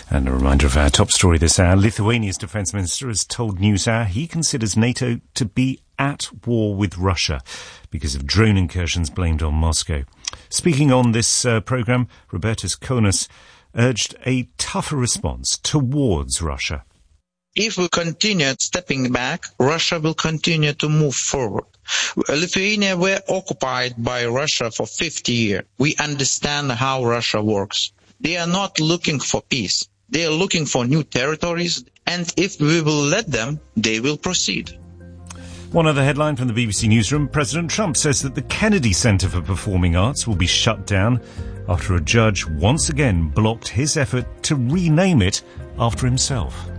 And a reminder of our top story this hour. Lithuania's defence minister has told NewsHour he considers NATO to be at war with Russia because of drone incursions blamed on Moscow. Speaking on this programme, Robertas Kaunas urged a tougher response towards Russia. If we continue stepping back, Russia will continue to move forward. Lithuania were occupied by Russia for 50 years. We understand how Russia works. They are not looking for peace. They are looking for new territories, and if we will let them, they will proceed. One other headline from the BBC Newsroom. President Trump says that the Kennedy Center for Performing Arts will be shut down after a judge once again blocked his effort to rename it after himself.